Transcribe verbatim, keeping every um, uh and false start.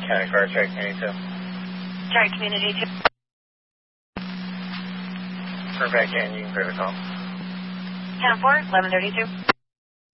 County Car, Track Community two. Track Community two. For back in, you can clear the call. ten four, eleven thirty-two.